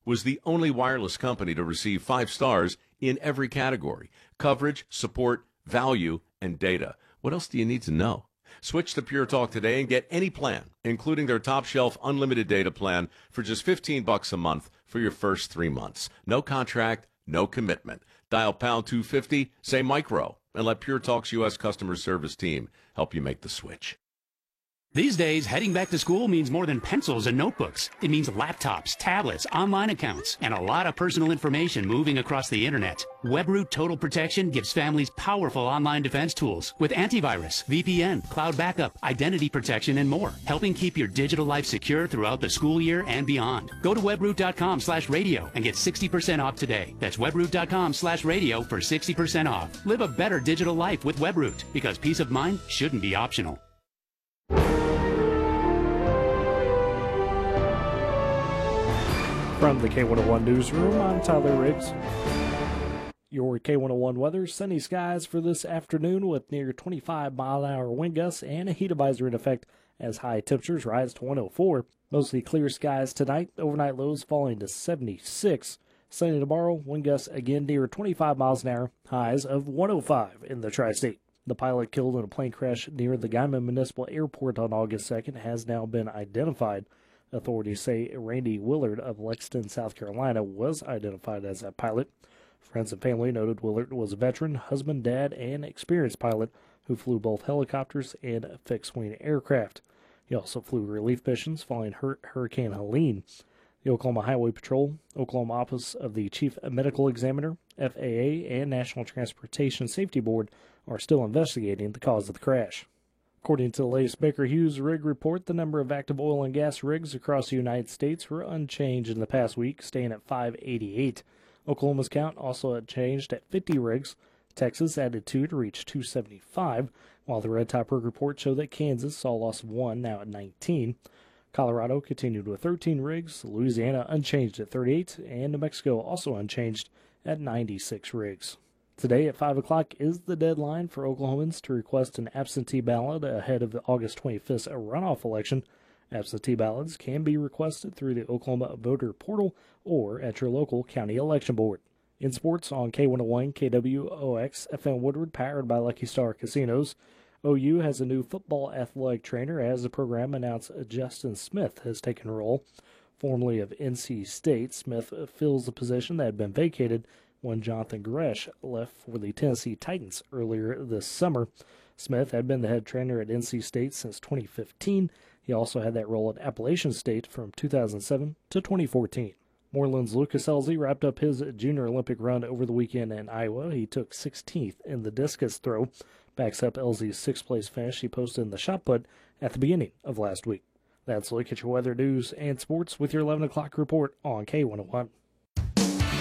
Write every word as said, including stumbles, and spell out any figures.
was the only wireless company to receive five stars in every category: coverage, support, value, and data. What else do you need to know? Switch to Pure Talk today and get any plan, including their top shelf unlimited data plan, for just fifteen bucks a month for your first three months. No contract, no commitment. Dial pound two fifty, say micro, and let Pure Talk's U S customer service team help you make the switch. These days, heading back to school means more than pencils and notebooks. It means laptops, tablets, online accounts, and a lot of personal information moving across the internet. WebRoot Total Protection gives families powerful online defense tools with antivirus, V P N, cloud backup, identity protection, and more, helping keep your digital life secure throughout the school year and beyond. Go to webroot.com slash radio and get sixty percent off today. That's webroot.com slash radio for sixty percent off. Live a better digital life with WebRoot, because peace of mind shouldn't be optional. From the K one oh one Newsroom, I'm Tyler Riggs. Your K one oh one weather: sunny skies for this afternoon with near twenty-five mile an hour wind gusts and a heat advisory in effect as high temperatures rise to one oh four. Mostly clear skies tonight, overnight lows falling to seventy-six. Sunny tomorrow, wind gusts again near twenty-five miles an hour, highs of one oh five in the tri-state. The pilot killed in a plane crash near the Guyman Municipal Airport on August second has now been identified. Authorities say Randy Willard of Lexington, South Carolina, was identified as a pilot. Friends and family noted Willard was a veteran, husband, dad, and experienced pilot who flew both helicopters and fixed-wing aircraft. He also flew relief missions following Hur- Hurricane Helene. The Oklahoma Highway Patrol, Oklahoma Office of the Chief Medical Examiner, F A A, and National Transportation Safety Board are still investigating the cause of the crash. According to the latest Baker Hughes rig report, the number of active oil and gas rigs across the United States were unchanged in the past week, staying at five eighty-eight. Oklahoma's count also unchanged at fifty rigs. Texas added two to reach two seventy-five, while the Red Top rig report showed that Kansas saw a loss of one, now at nineteen. Colorado continued with thirteen rigs, Louisiana unchanged at thirty-eight, and New Mexico also unchanged at ninety-six rigs. Today at five o'clock is the deadline for Oklahomans to request an absentee ballot ahead of the August twenty-fifth runoff election. Absentee ballots can be requested through the Oklahoma Voter Portal or at your local county election board. In sports, on K one oh one K W O X F M Woodward, powered by Lucky Star Casinos, O U has a new football athletic trainer as the program announced Justin Smith has taken role. Formerly of N C State, Smith fills the position that had been vacated when Jonathan Gresh left for the Tennessee Titans earlier this summer. Smith had been the head trainer at N C State since twenty fifteen. He also had that role at Appalachian State from two thousand seven to twenty fourteen. Moreland's Lucas Elzy wrapped up his junior Olympic run over the weekend in Iowa. He took sixteenth in the discus throw. Backs up Elzy's sixth-place finish he posted in the shot put at the beginning of last week. That's a look at your weather, news, and sports with your eleven o'clock report on K one oh one.